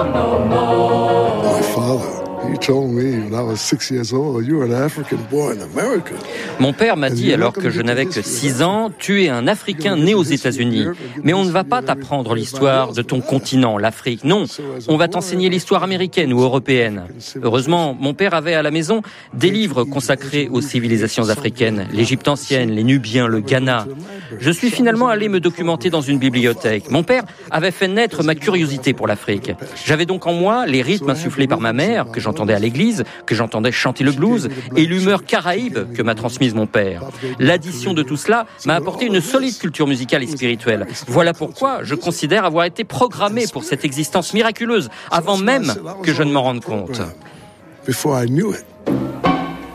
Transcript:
My father, he told me when I was 6 years old, you were an African born in America. Mon père m'a dit, alors que je n'avais que 6 ans, tu es un Africain né aux États-Unis. Mais on ne va pas t'apprendre l'histoire de ton continent, l'Afrique. Non, on va t'enseigner l'histoire américaine ou européenne. Heureusement, mon père avait à la maison des livres consacrés aux civilisations africaines, l'Égypte ancienne, les Nubiens, le Ghana. Je suis finalement allé me documenter dans une bibliothèque. Mon père avait fait naître ma curiosité pour l'Afrique. J'avais donc en moi les rythmes insufflés par ma mère, que j'entendais à l'église, que j'entendais chanter le blues, et l'humeur caraïbe que m'a transmise mon père. L'addition de tout cela m'a apporté une solide culture musicale et spirituelle. Voilà pourquoi je considère avoir été programmé pour cette existence miraculeuse, avant même que je ne m'en rende compte. Before I knew it.